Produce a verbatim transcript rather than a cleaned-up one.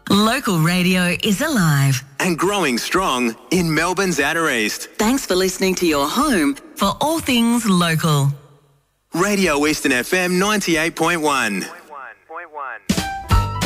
Local radio is alive and growing strong in Melbourne's Outer East. Thanks for listening to your home for all things local. Radio Eastern F M ninety-eight point one.